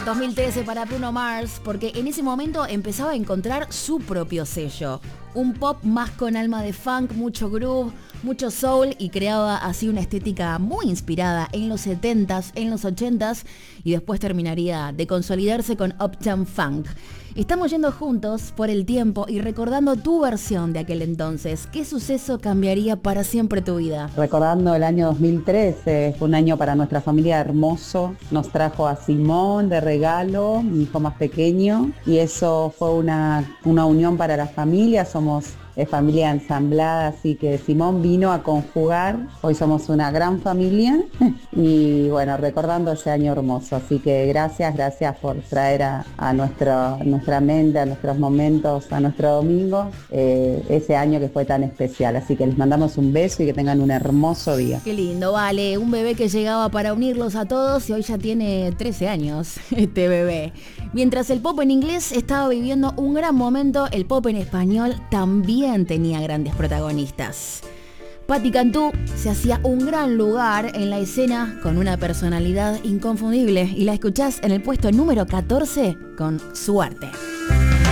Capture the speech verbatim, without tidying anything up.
dos mil trece para Bruno Mars, porque en ese momento empezaba a encontrar su propio sello. Un pop más con alma de funk, mucho groove, mucho soul, y creaba así una estética muy inspirada en los setentas, en los ochentas, y después terminaría de consolidarse con Uptown Funk. Estamos yendo juntos por el tiempo y recordando tu versión de aquel entonces. ¿Qué suceso cambiaría para siempre tu vida? Recordando el año dos mil trece, fue un año para nuestra familia hermoso. Nos trajo a Simón de regalo, mi hijo más pequeño, y eso fue una, una unión para la familia. Somos de familia ensamblada, así que Simón vino a conjugar. Hoy somos una gran familia y bueno, recordando ese año hermoso. Así que gracias, gracias por traer a, a nuestro, nuestra mente, a nuestros momentos, a nuestro domingo, eh, ese año que fue tan especial. Así que les mandamos un beso y que tengan un hermoso día. Qué lindo, vale, un bebé que llegaba para unirlos a todos y hoy ya tiene trece años, este bebé. Mientras el pop en inglés estaba viviendo un gran momento, el pop en español también tenía grandes protagonistas. Patti Cantú se hacía un gran lugar en la escena con una personalidad inconfundible y la escuchás en el puesto número catorce con Suerte.